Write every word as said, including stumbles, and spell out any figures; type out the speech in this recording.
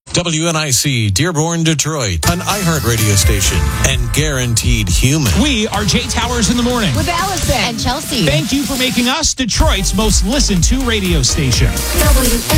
W N I C, Dearborn, Detroit, an iHeart radio station, and guaranteed human. We are Jay Towers in the morning. With Allison and Chelsea. Thank you for making us Detroit's most listened to radio station. W N I C.